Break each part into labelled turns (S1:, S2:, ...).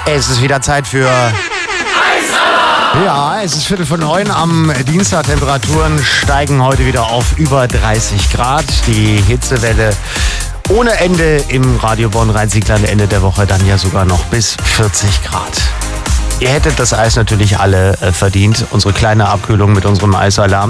S1: Es ist wieder Zeit für... Ja, es ist 8:45 am Dienstag. Temperaturen steigen heute wieder auf über 30 Grad. Die Hitzewelle ohne Ende im Radio Bonn-Rhein-Sieg-Land, Ende der Woche dann ja sogar noch bis 40 Grad. Ihr hättet das Eis natürlich alle verdient, unsere kleine Abkühlung mit unserem Eisalarm.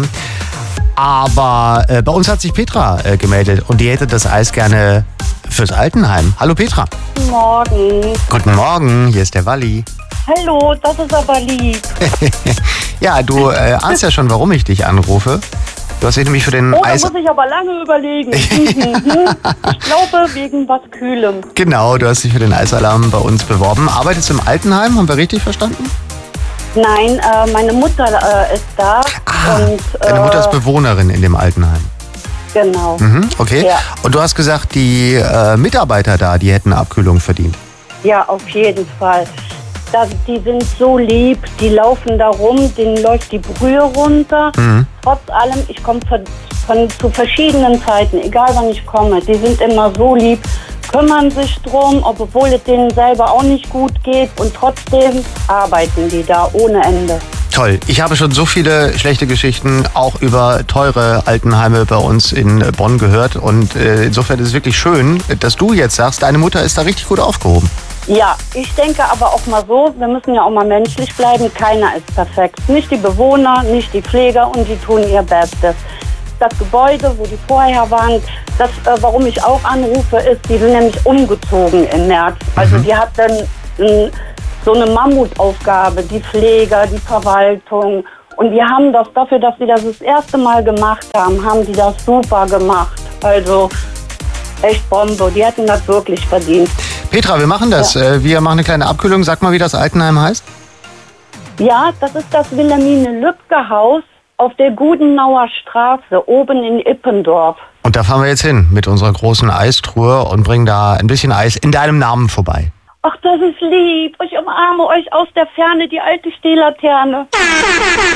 S1: Aber bei uns hat sich Petra gemeldet und die hätte das Eis gerne fürs Altenheim. Hallo Petra.
S2: Guten Morgen.
S1: Guten Morgen, hier ist der Walli.
S2: Hallo, das ist aber lieb.
S1: Ja, du ahnst ja schon, warum ich dich anrufe. Du hast dich nämlich für den
S2: Da muss ich aber lange überlegen. Ich glaube, wegen was Kühlem.
S1: Genau, du hast dich für den Eisalarm bei uns beworben. Arbeitest du im Altenheim, haben wir richtig verstanden?
S2: Nein, meine Mutter ist da. Und,
S1: deine Mutter ist Bewohnerin in dem Altenheim.
S2: Genau.
S1: Okay.
S2: Ja.
S1: Und du hast gesagt, die Mitarbeiter da, die hätten Abkühlung verdient.
S2: Ja, auf jeden Fall. Die sind so lieb, die laufen da rum, denen läuft die Brühe runter. Trotz allem, ich komme zu verschiedenen Zeiten, egal wann ich komme. Die sind immer so lieb, kümmern sich drum, obwohl es denen selber auch nicht gut geht. Und trotzdem arbeiten die da ohne Ende.
S1: Toll. Ich habe schon so viele schlechte Geschichten auch über teure Altenheime bei uns in Bonn gehört. Und insofern ist es wirklich schön, dass du jetzt sagst, deine Mutter ist da richtig gut aufgehoben.
S2: Ja, ich denke aber auch mal so, wir müssen ja auch mal menschlich bleiben. Keiner ist perfekt. Nicht die Bewohner, nicht die Pfleger und die tun ihr Bestes. Das Gebäude, wo die vorher waren, warum ich auch anrufe, ist, die sind nämlich umgezogen im März. Also die hatten so eine Mammutaufgabe, die Pfleger, die Verwaltung. Und die haben das dafür, dass sie das erste Mal gemacht haben die das super gemacht. Also echt Bombe. Die hätten das wirklich verdient.
S1: Petra, wir machen das. Ja. Wir machen eine kleine Abkühlung. Sag mal, wie das Altenheim heißt.
S2: Ja, das ist das Wilhelmine-Lübcke-Haus auf der Gudenauer Straße, oben in Ippendorf. Und
S1: da fahren wir jetzt hin mit unserer großen Eistruhe und bringen da ein bisschen Eis in deinem Namen vorbei.
S2: Ach, das ist lieb. Ich umarme euch aus der Ferne, die alte Stehlaterne.